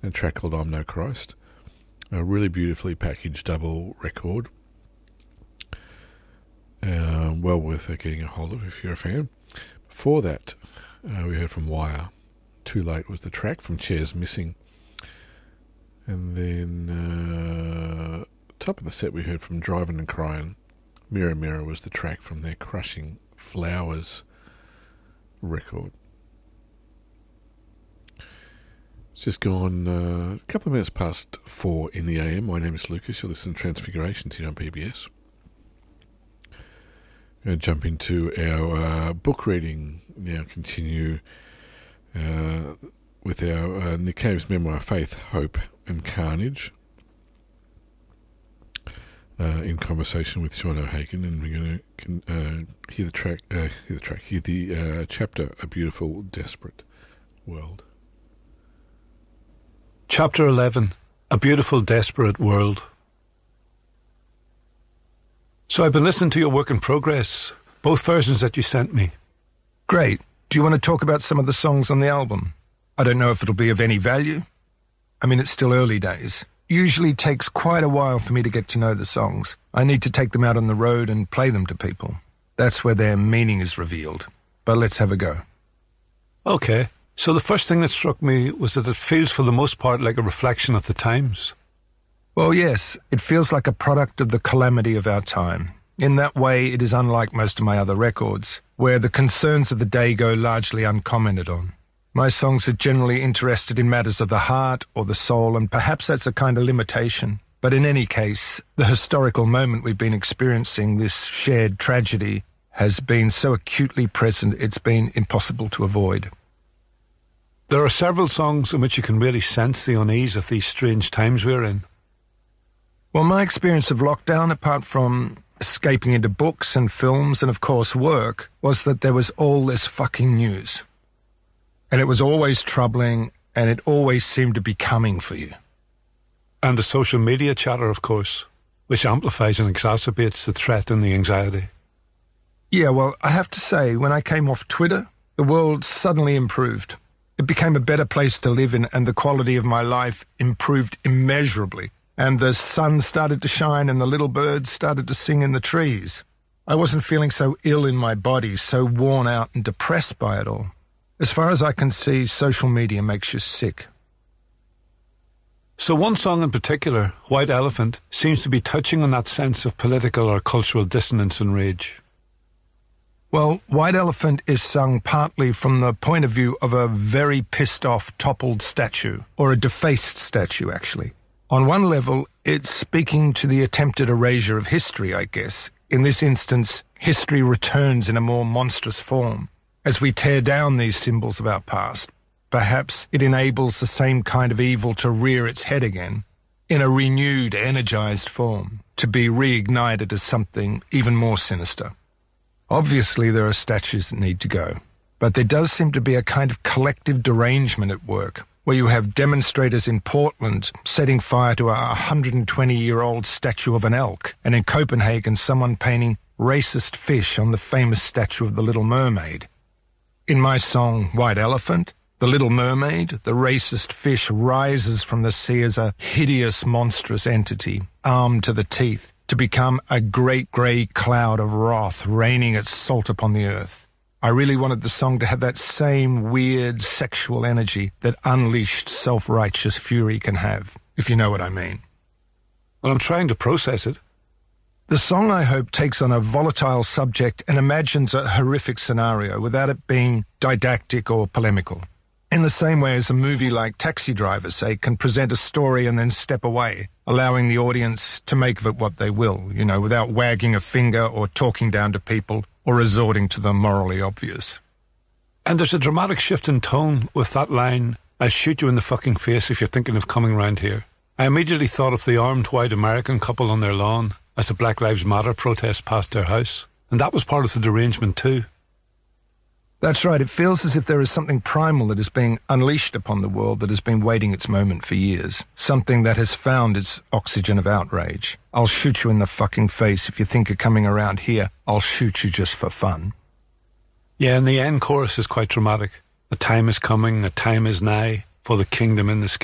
and a track called I'm No Christ. A really beautifully packaged double record. Well worth getting a hold of if you're a fan. Before that, we heard from Wire. Too Late was the track from Chairs Missing. And then, top of the set, we heard from Driving and Crying. Mirror Mirror was the track from their Crushing Flowers record. It's just gone a couple of minutes past 4 in the AM. My name is Lucas. You're listening to Transfigurations here on PBS. I'm going to jump into our book reading now. Continue with our Nick Cave's memoir, Faith, Hope and Carnage, in conversation with Sean O'Hagan, and we're going to hear the chapter, A Beautiful, Desperate World. Chapter 11, A Beautiful, Desperate World. So I've been listening to your work in progress, both versions that you sent me. Great. Do you want to talk about some of the songs on the album? I don't know if it'll be of any value. I mean, it's still early days. Usually takes quite a while for me to get to know the songs. I need to take them out on the road and play them to people. That's where their meaning is revealed. But let's have a go. Okay. So the first thing that struck me was that it feels for the most part like a reflection of the times. Well, yes, it feels like a product of the calamity of our time. In that way, it is unlike most of my other records, where the concerns of the day go largely uncommented on. My songs are generally interested in matters of the heart or the soul, and perhaps that's a kind of limitation. But in any case, the historical moment we've been experiencing, this shared tragedy, has been so acutely present it's been impossible to avoid. There are several songs in which you can really sense the unease of these strange times we're in. Well, my experience of lockdown, apart from escaping into books and films and, of course, work, was that there was all this fucking news. And it was always troubling, and it always seemed to be coming for you. And the social media chatter, of course, which amplifies and exacerbates the threat and the anxiety. Yeah, well, I have to say, when I came off Twitter, the world suddenly improved. It became a better place to live in, and the quality of my life improved immeasurably. And the sun started to shine and the little birds started to sing in the trees. I wasn't feeling so ill in my body, so worn out and depressed by it all. As far as I can see, social media makes you sick. So one song in particular, White Elephant, seems to be touching on that sense of political or cultural dissonance and rage. Well, White Elephant is sung partly from the point of view of a very pissed-off, toppled statue, or a defaced statue, actually. On one level, it's speaking to the attempted erasure of history, I guess. In this instance, history returns in a more monstrous form. As we tear down these symbols of our past, perhaps it enables the same kind of evil to rear its head again, in a renewed, energized form, to be reignited as something even more sinister. Obviously, there are statues that need to go, but there does seem to be a kind of collective derangement at work, where you have demonstrators in Portland setting fire to a 120-year-old statue of an elk, and in Copenhagen someone painting racist fish on the famous statue of the Little Mermaid. In my song, White Elephant, the Little Mermaid, the racist fish, rises from the sea as a hideous, monstrous entity, armed to the teeth, to become a great grey cloud of wrath raining its salt upon the earth. I really wanted the song to have that same weird sexual energy that unleashed self-righteous fury can have, if you know what I mean. Well, I'm trying to process it. The song, I hope, takes on a volatile subject and imagines a horrific scenario without it being didactic or polemical. In the same way as a movie like Taxi Driver, say, can present a story and then step away, allowing the audience to make of it what they will, you know, without wagging a finger or talking down to people or resorting to the morally obvious. And there's a dramatic shift in tone with that line, "I'll shoot you in the fucking face if you're thinking of coming round here." I immediately thought of the armed white American couple on their lawn as the Black Lives Matter protest passed their house. And that was part of the derangement too. That's right. It feels as if there is something primal that is being unleashed upon the world that has been waiting its moment for years. Something that has found its oxygen of outrage. I'll shoot you in the fucking face if you think of coming around here. I'll shoot you just for fun. Yeah, and the end chorus is quite dramatic. A time is coming, a time is nigh, for the kingdom in the sky.